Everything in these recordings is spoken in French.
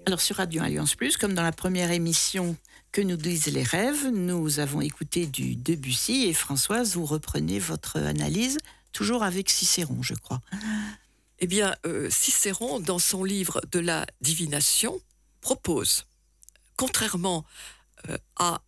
Alors sur Radio Alliance Plus, comme dans la première émission Que nous disent les rêves, nous avons écouté du Debussy et Françoise, vous reprenez votre analyse, toujours avec Cicéron, je crois. Eh bien, Cicéron, dans son livre de la divination, propose, contrairement à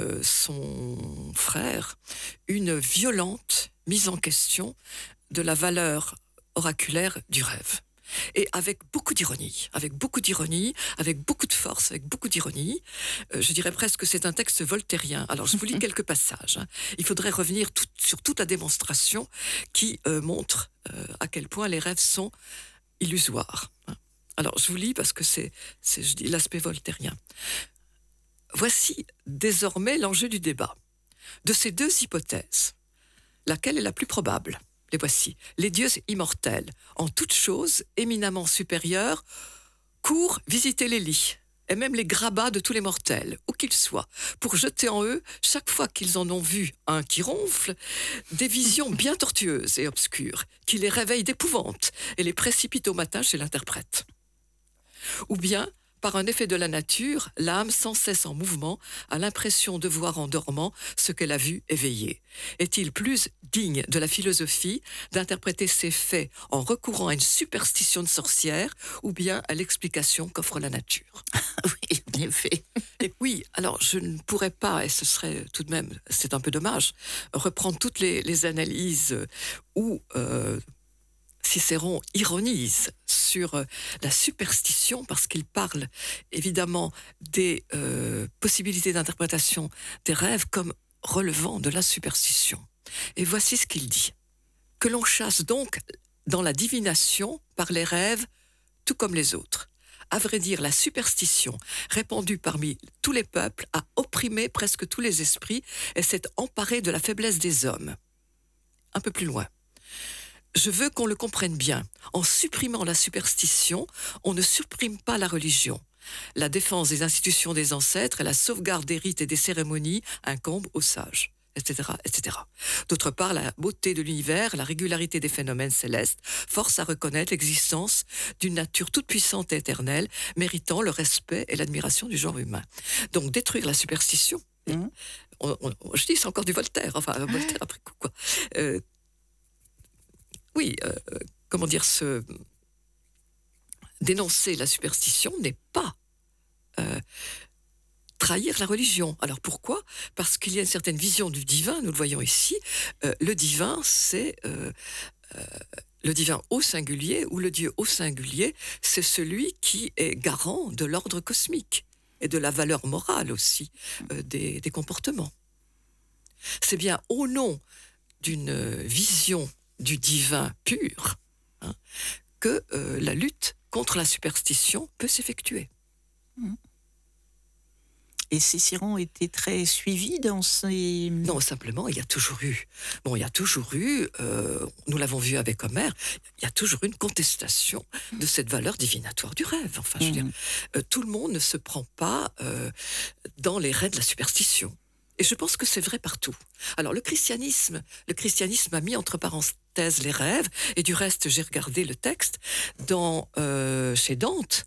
son frère, une violente mise en question de la valeur oraculaire du rêve. Et avec beaucoup d'ironie, avec beaucoup de force, avec beaucoup d'ironie. Je dirais presque que c'est un texte voltairien. Alors, je vous lis quelques passages. Hein. Il faudrait revenir sur toute la démonstration qui montre à quel point les rêves sont illusoires. Hein. Alors, je vous lis parce que je dis l'aspect voltairien. Voici désormais l'enjeu du débat. De ces deux hypothèses, laquelle est la plus probable ? Les voici. Les dieux immortels, en toute chose éminemment supérieurs, courent visiter les lits, et même les grabats de tous les mortels, où qu'ils soient, pour jeter en eux, chaque fois qu'ils en ont vu un qui ronfle, des visions bien tortueuses et obscures, qui les réveillent d'épouvante et les précipitent au matin chez l'interprète. Ou bien, par un effet de la nature, l'âme sans cesse en mouvement a l'impression de voir en dormant ce qu'elle a vu éveillé. Est-il plus digne de la philosophie d'interpréter ces faits en recourant à une superstition de sorcière ou bien à l'explication qu'offre la nature ? Oui, en effet. Et oui, alors je ne pourrais pas, et ce serait tout de même, c'est un peu dommage, reprendre toutes les analyses où Cicéron ironise sur la superstition parce qu'il parle évidemment des possibilités d'interprétation des rêves comme relevant de la superstition. Et voici ce qu'il dit. Que l'on chasse donc dans la divination par les rêves tout comme les autres. À vrai dire, la superstition, répandue parmi tous les peuples, a opprimé presque tous les esprits et s'est emparée de la faiblesse des hommes. Un peu plus loin. Je veux qu'on le comprenne bien. En supprimant la superstition, on ne supprime pas la religion. La défense des institutions des ancêtres et la sauvegarde des rites et des cérémonies incombent aux sages, etc., etc. D'autre part, la beauté de l'univers, la régularité des phénomènes célestes force à reconnaître l'existence d'une nature toute puissante et éternelle, méritant le respect et l'admiration du genre humain. Donc, détruire la superstition, je dis c'est encore du Voltaire, enfin Voltaire après coup, quoi. Comment dire, dénoncer la superstition n'est pas trahir la religion. Alors pourquoi ? Parce qu'il y a une certaine vision du divin, nous le voyons ici. Le divin, c'est le divin au singulier, ou le Dieu au singulier, c'est celui qui est garant de l'ordre cosmique et de la valeur morale aussi des comportements. C'est bien au nom d'une vision du divin pur, hein, que la lutte contre la superstition peut s'effectuer. Et Cicéron était très suivi dans ses... Non, simplement, il y a toujours eu, nous l'avons vu avec Homère, il y a toujours eu une contestation de cette valeur divinatoire du rêve. Enfin, je veux dire, tout le monde ne se prend pas dans les raids de la superstition. Et je pense que c'est vrai partout. Alors, le christianisme a mis entre parenthèses les rêves, et du reste, j'ai regardé le texte, chez Dante,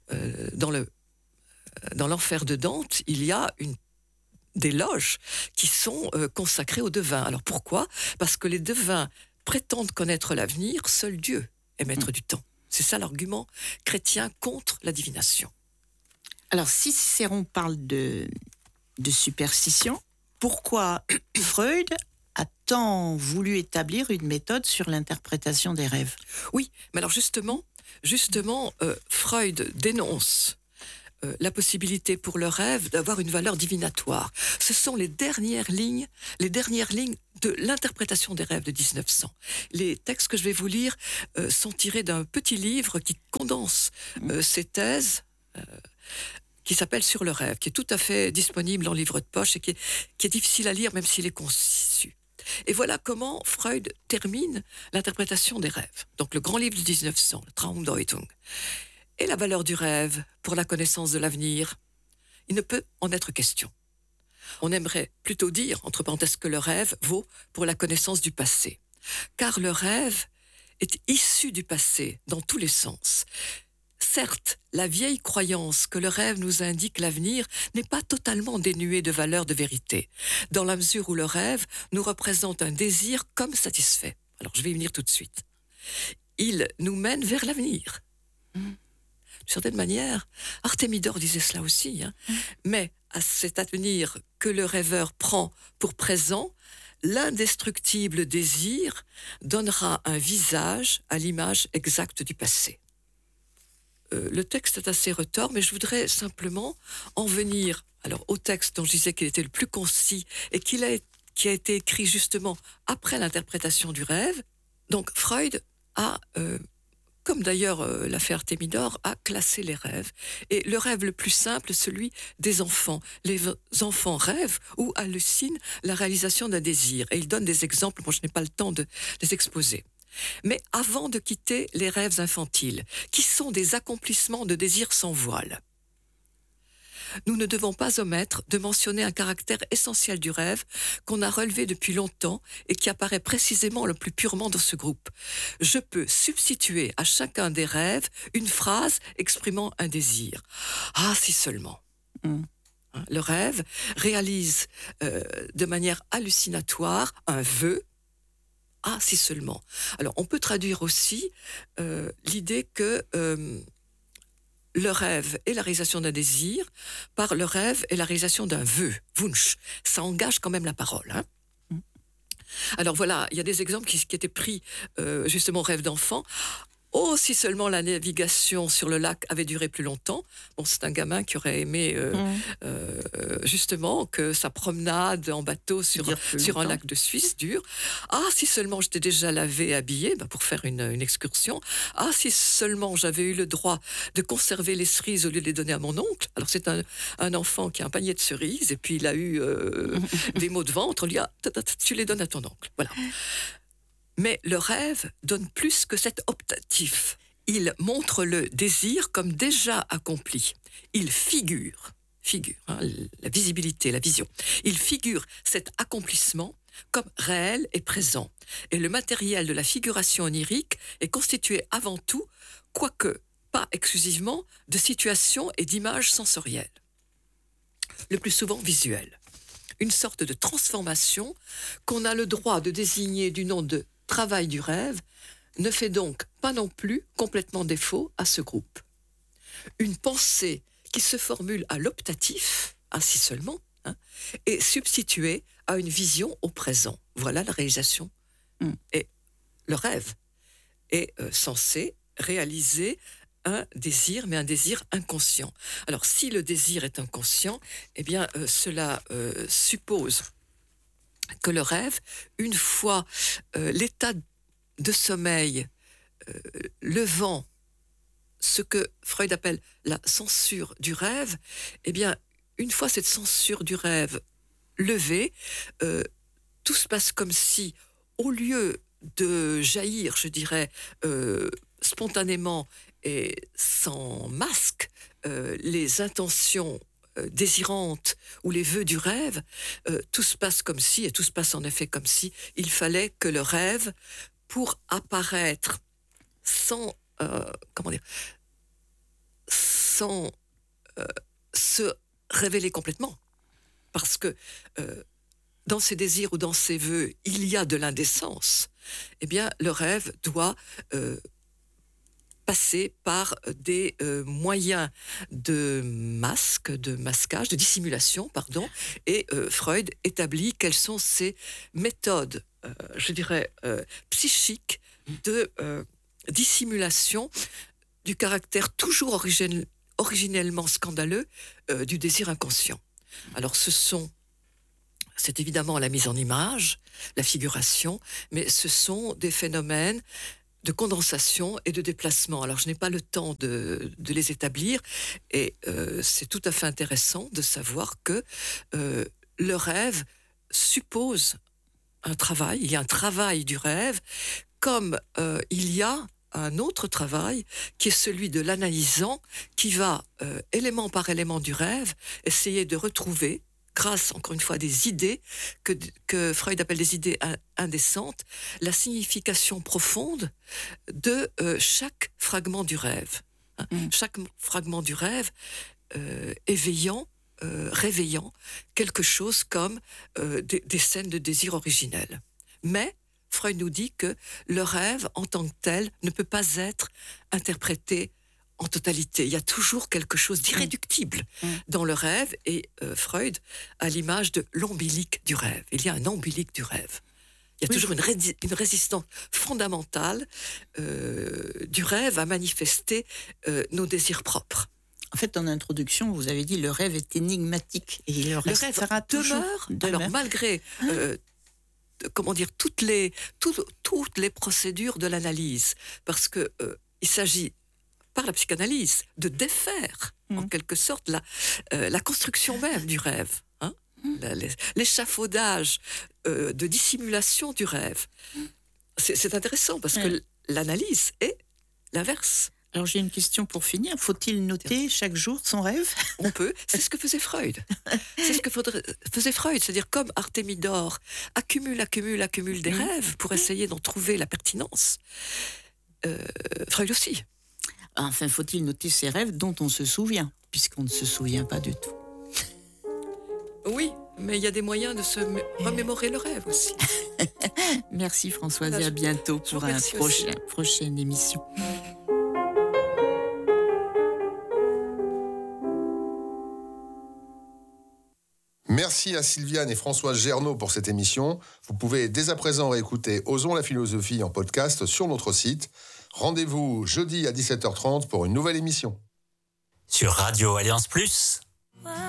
dans l'enfer de Dante, il y a des loges qui sont consacrées aux devins. Alors pourquoi ? Parce que les devins prétendent connaître l'avenir, seul Dieu est maître du temps. C'est ça l'argument chrétien contre la divination. Alors, si Cicéron parle de superstition, pourquoi Freud a tant voulu établir une méthode sur l'interprétation des rêves ? Oui, mais alors justement, Freud dénonce la possibilité pour le rêve d'avoir une valeur divinatoire. Ce sont les dernières lignes de l'interprétation des rêves de 1900. Les textes que je vais vous lire sont tirés d'un petit livre qui condense ces thèses qui s'appelle Sur le rêve, qui est tout à fait disponible en livre de poche et qui est difficile à lire même s'il est concis. Et voilà comment Freud termine l'interprétation des rêves. Donc le grand livre de 1900, le Traumdeutung. Et la valeur du rêve pour la connaissance de l'avenir, il ne peut en être question. On aimerait plutôt dire, entre parenthèses, que le rêve vaut pour la connaissance du passé. Car le rêve est issu du passé dans tous les sens. certes, la vieille croyance que le rêve nous indique l'avenir n'est pas totalement dénuée de valeur de vérité, dans la mesure où le rêve nous représente un désir comme satisfait. Alors, je vais y venir tout de suite. Il nous mène vers l'avenir. D'une certaine manière, Artémidore disait cela aussi, hein. Mais à cet avenir que le rêveur prend pour présent, l'indestructible désir donnera un visage à l'image exacte du passé. Le texte est assez retors, mais je voudrais simplement en venir au texte dont je disais qu'il était le plus concis et qui a été écrit justement après l'interprétation du rêve. Donc Freud a, comme d'ailleurs l'a fait Artémidore, a classé les rêves. Et le rêve le plus simple, celui des enfants. Les enfants rêvent ou hallucinent la réalisation d'un désir. Et il donne des exemples, moi je n'ai pas le temps de les exposer. Mais avant de quitter les rêves infantiles, qui sont des accomplissements de désirs sans voile, nous ne devons pas omettre de mentionner un caractère essentiel du rêve qu'on a relevé depuis longtemps et qui apparaît précisément le plus purement dans ce groupe. Je peux substituer à chacun des rêves une phrase exprimant un désir. Ah, si seulement. Le rêve réalise de manière hallucinatoire un vœu. Ah, si seulement. Alors, on peut traduire aussi l'idée que le rêve est la réalisation d'un désir par le rêve est la réalisation d'un vœu, Wunsch. Ça engage quand même la parole. Hein. Alors voilà, il y a des exemples qui étaient pris justement au rêve d'enfant. Oh, si seulement la navigation sur le lac avait duré plus longtemps. Bon, c'est un gamin qui aurait aimé justement que sa promenade en bateau sur un lac de Suisse dure. Ah, si seulement j'étais déjà lavé et habillé pour faire une excursion. Ah, si seulement j'avais eu le droit de conserver les cerises au lieu de les donner à mon oncle. Alors, c'est un enfant qui a un panier de cerises et puis il a eu des maux de ventre. On lui dit, tu les donnes à ton oncle. Voilà. Mais le rêve donne plus que cet optatif. Il montre le désir comme déjà accompli. Il figure, la visibilité, la vision. Il figure cet accomplissement comme réel et présent. Et le matériel de la figuration onirique est constitué avant tout, quoique pas exclusivement, de situations et d'images sensorielles. Le plus souvent visuelles. Une sorte de transformation qu'on a le droit de désigner du nom de travail du rêve ne fait donc pas non plus complètement défaut à ce groupe. Une pensée qui se formule à l'optatif, ainsi seulement, est substituée à une vision au présent. Voilà la réalisation. Et le rêve est censé réaliser un désir, mais un désir inconscient. Alors, si le désir est inconscient, eh bien, cela suppose que le rêve, une fois l'état de sommeil levant ce que Freud appelle la censure du rêve, eh bien, une fois cette censure du rêve levée, tout se passe comme si, au lieu de jaillir, je dirais, spontanément et sans masque, les intentions désirantes ou les vœux du rêve, tout se passe comme si, et tout se passe en effet comme si, il fallait que le rêve, pour apparaître sans, sans se révéler complètement, parce que dans ses désirs ou dans ses vœux, il y a de l'indécence, eh bien, le rêve doit passer par des moyens de masquage, de dissimulation, pardon, et Freud établit quelles sont ces méthodes, je dirais, psychiques de dissimulation du caractère toujours originellement scandaleux du désir inconscient. Alors c'est évidemment la mise en image, la figuration, mais ce sont des phénomènes de condensation et de déplacement. Alors, je n'ai pas le temps de les établir, et c'est tout à fait intéressant de savoir que le rêve suppose un travail, il y a un travail du rêve, comme il y a un autre travail qui est celui de l'analysant, qui va, élément par élément du rêve, essayer de retrouver, grâce, encore une fois, à des idées que Freud appelle des idées indécentes, la signification profonde de chaque fragment du rêve. Chaque fragment du rêve réveillant quelque chose comme des scènes de désir originelles. Mais Freud nous dit que le rêve, en tant que tel, ne peut pas être interprété en totalité. Il y a toujours quelque chose d'irréductible dans le rêve, et Freud a l'image de l'ombilic du rêve. Il y a un ombilic du rêve. Il y a toujours une résistance fondamentale du rêve à manifester nos désirs propres. En fait, en introduction, vous avez dit le rêve est énigmatique et il restera toujours. Alors malgré toutes les procédures de l'analyse, parce que il s'agit par la psychanalyse de défaire en quelque sorte la construction même du rêve, l'échafaudage de dissimulation du rêve. C'est intéressant parce que l'analyse est l'inverse. Alors j'ai une question pour finir. Faut-il noter chaque jour son rêve ? On peut. C'est ce que faisait Freud. C'est ce que faisait Freud. C'est-à-dire comme Artémidore accumule des rêves pour essayer d'en trouver la pertinence. Freud aussi. Enfin, faut-il noter ses rêves dont on se souvient, puisqu'on ne se souvient pas du tout. Oui, mais il y a des moyens de se remémorer le rêve aussi. Merci Françoise, et à bientôt pour une prochaine émission. Merci à Sylviane et Françoise Gernaud pour cette émission. Vous pouvez dès à présent réécouter Osons la philosophie en podcast sur notre site. Rendez-vous jeudi à 17h30 pour une nouvelle émission. Sur Radio Alliance Plus.